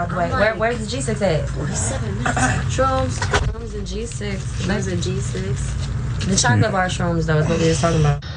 out the way. Like, Where's the G6 at? 47 minutes. Shrooms and G6. There's a G6. The Hmm. chocolate bar shrooms, though, is what we were talking about.